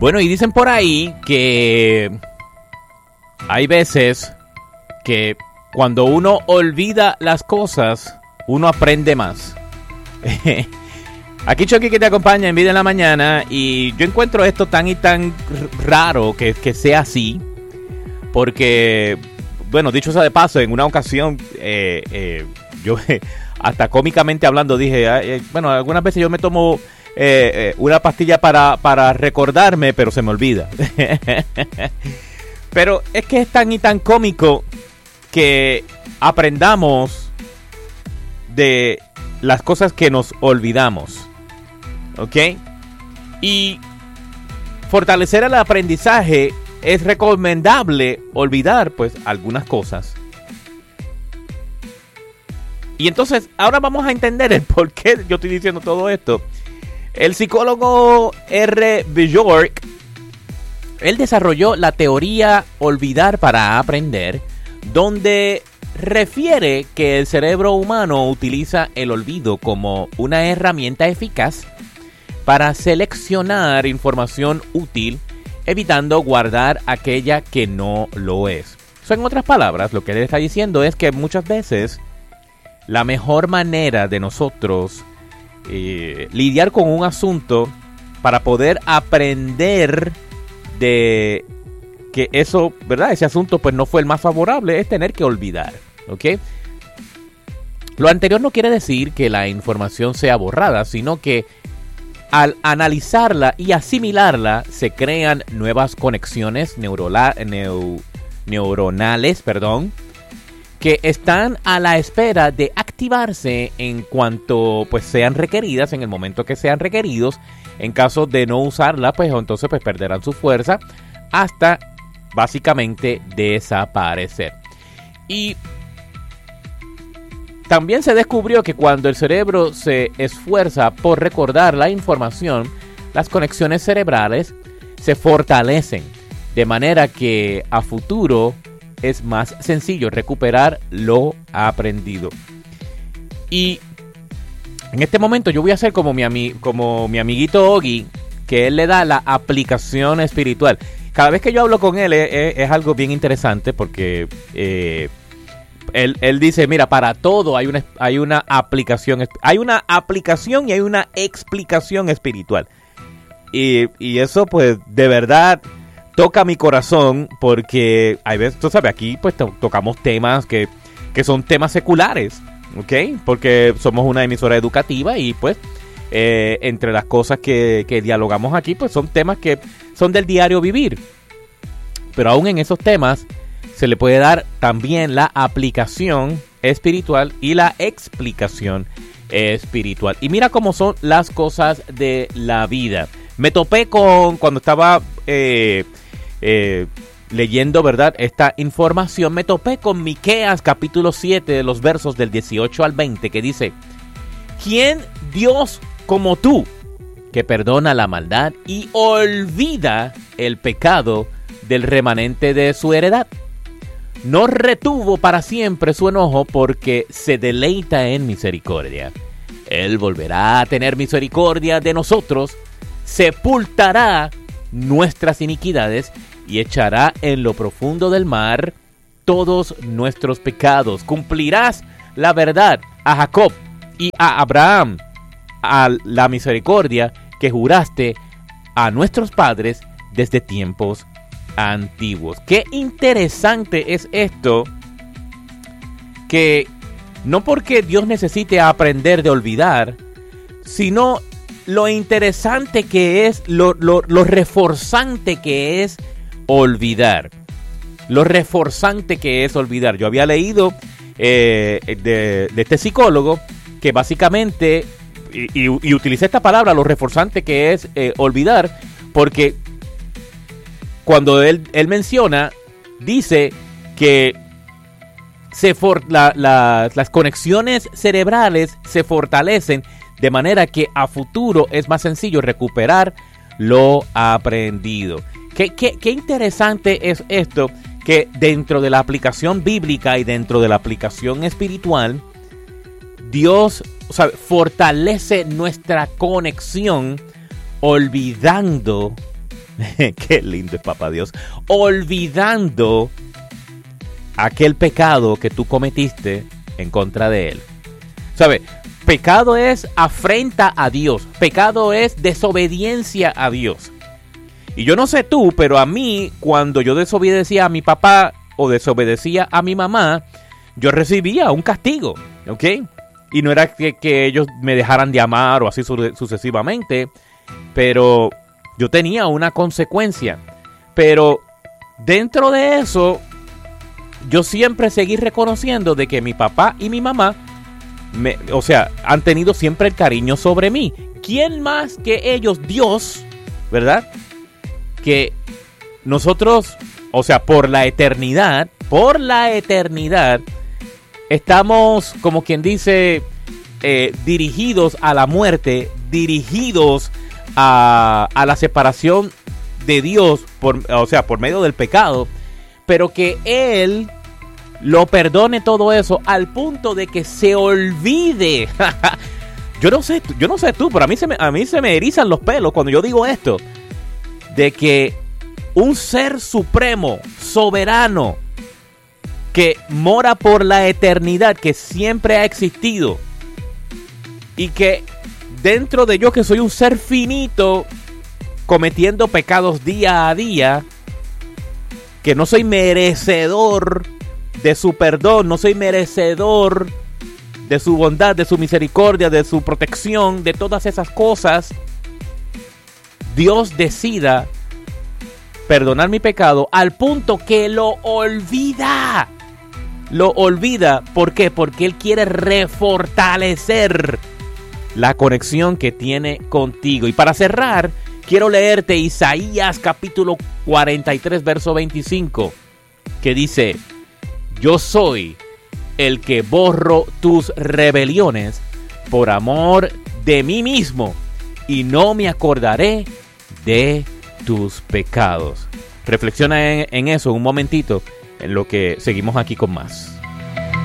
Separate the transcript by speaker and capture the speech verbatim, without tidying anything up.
Speaker 1: Bueno, y dicen por ahí que hay veces que cuando uno olvida las cosas, uno aprende más. Aquí Chucky que te acompaña en Vida en la Mañana, y yo encuentro esto tan y tan raro que, que sea así, porque, bueno, dicho sea de paso, en una ocasión, eh, eh, yo hasta cómicamente hablando dije, eh, bueno, algunas veces yo me tomo eh, eh, una pastilla para, para recordarme, pero se me olvida. Pero es que es tan y tan cómico que aprendamos de las cosas que nos olvidamos. ¿Ok? Y fortalecer el aprendizaje es recomendable olvidar, pues, algunas cosas. Y entonces, ahora vamos a entender el por qué yo estoy diciendo todo esto. El psicólogo R. Bjork, él desarrolló la teoría olvidar para aprender, donde refiere que el cerebro humano utiliza el olvido como una herramienta eficaz para seleccionar información útil, evitando guardar aquella que no lo es. O sea, en otras palabras, lo que él está diciendo es que muchas veces la mejor manera de nosotros eh, lidiar con un asunto para poder aprender de que eso, ¿verdad? Ese asunto pues no fue el más favorable, es tener que olvidar, ¿ok? Lo anterior no quiere decir que la información sea borrada, sino que al analizarla y asimilarla, se crean nuevas conexiones neurola- neu- neuronales, perdón, que están a la espera de activarse en cuanto pues sean requeridas, en el momento que sean requeridos. En caso de no usarla, pues entonces pues perderán su fuerza hasta básicamente desaparecer. Y también se descubrió que cuando el cerebro se esfuerza por recordar la información, las conexiones cerebrales se fortalecen, de manera que a futuro es más sencillo recuperar lo aprendido. Y en este momento yo voy a hacer como mi, ami- como mi amiguito Ogi, que él le da la aplicación espiritual. Cada vez que yo hablo con él es, es, es algo bien interesante porque eh, él, él dice, mira, para todo hay una, hay una aplicación, hay una aplicación y hay una explicación espiritual. Y, y eso pues de verdad toca mi corazón porque hay veces, tú sabes, aquí pues to- tocamos temas que, que son temas seculares, ¿ok? Porque somos una emisora educativa y pues eh, entre las cosas que, que dialogamos aquí pues son temas que son del diario vivir. Pero aún en esos temas se le puede dar también la aplicación espiritual y la explicación espiritual. Y mira cómo son las cosas de la vida. Me topé con, cuando estaba eh, eh, leyendo, ¿verdad?, esta información, me topé con Miqueas capítulo siete, de los versos del dieciocho al veinte, que dice: ¿Quién Dios como tú, que perdona la maldad y olvida el pecado del remanente de su heredad? No retuvo para siempre su enojo, porque se deleita en misericordia. Él volverá a tener misericordia de nosotros, sepultará nuestras iniquidades y echará en lo profundo del mar todos nuestros pecados. Cumplirás la verdad a Jacob y a Abraham, a la misericordia que juraste a nuestros padres desde tiempos antiguos. Qué interesante es esto, que no porque Dios necesite aprender de olvidar, sino lo interesante que es, lo, lo, lo reforzante que es olvidar. Lo reforzante que es olvidar. Yo había leído eh, de, de este psicólogo que básicamente, y, y, y utilicé esta palabra, lo reforzante que es eh, olvidar, porque cuando él, él menciona, dice que se for, la, la, las conexiones cerebrales se fortalecen, de manera que a futuro es más sencillo recuperar lo aprendido. Qué, qué, qué interesante es esto, que dentro de la aplicación bíblica y dentro de la aplicación espiritual, Dios, o sea, fortalece nuestra conexión olvidando Qué lindo es Papá Dios. Olvidando aquel pecado que tú cometiste en contra de Él. ¿Sabe? Pecado es afrenta a Dios. Pecado es desobediencia a Dios. Y yo no sé tú, pero a mí, cuando yo desobedecía a mi papá o desobedecía a mi mamá, yo recibía un castigo, ¿ok? Y no era que, que ellos me dejaran de amar o así su- sucesivamente, pero yo tenía una consecuencia. Pero dentro de eso, yo siempre seguí reconociendo de que mi papá y mi mamá, me, o sea, han tenido siempre el cariño sobre mí. ¿Quién más que ellos? Dios, ¿verdad? Que nosotros, o sea, por la eternidad, por la eternidad, estamos, como quien dice, eh, dirigidos a la muerte, dirigidos a, a la separación de Dios, por, o sea, por medio del pecado, pero que Él lo perdone todo eso al punto de que se olvide. Yo no sé, yo no sé tú, pero a mí se me, a mí se me erizan los pelos cuando yo digo esto. De que un ser supremo, soberano, que mora por la eternidad, que siempre ha existido, y que dentro de yo, que soy un ser finito, cometiendo pecados día a día, que no soy merecedor de su perdón, no soy merecedor de su bondad, de su misericordia, de su protección, de todas esas cosas, Dios decida perdonar mi pecado al punto que lo olvida. Lo olvida. ¿Por qué? Porque Él quiere refortalecer la conexión que tiene contigo. Y para cerrar, quiero leerte Isaías capítulo cuarenta y tres, verso veinticinco, que dice: yo soy el que borro tus rebeliones por amor de mí mismo, y no me acordaré de tus pecados. Reflexiona en, en eso un momentito, en lo que seguimos aquí con más.